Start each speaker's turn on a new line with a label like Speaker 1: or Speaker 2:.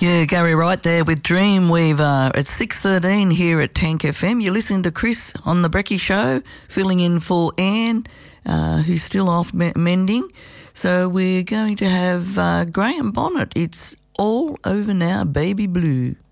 Speaker 1: Yeah, Gary Wright there with Dreamweaver at 6:13 here at Tank FM. You're listening to Chris on the Brecky Show, filling in for Anne, who's still off mending. So we're going to have Graham Bonnet. It's All Over Now, Baby Blue.